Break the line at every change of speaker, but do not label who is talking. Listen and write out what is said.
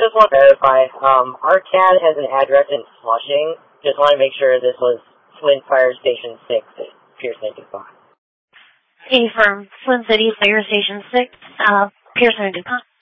just want to verify, our CAD has an address in Flushing. Just want to make sure this was Flint Fire Station 6 at Pearson and DuPont.
From Flint City Fire Station 6, Pearson and DuPont.